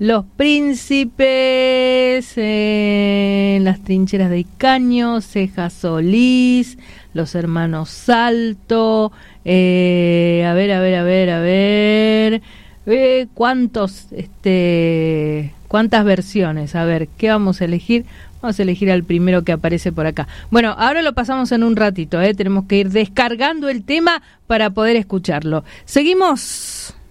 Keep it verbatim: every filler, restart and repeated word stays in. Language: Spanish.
Los Príncipes, eh, Las Trincheras de Icaño, Ceja Solís, Los Hermanos Salto, eh, a ver, a ver, a ver, a ver, eh, cuántos, este, cuántas versiones, a ver, ¿qué vamos a elegir? Vamos a elegir al primero que aparece por acá. Bueno, ahora lo pasamos en un ratito, ¿eh? Tenemos que ir descargando el tema para poder escucharlo. Seguimos.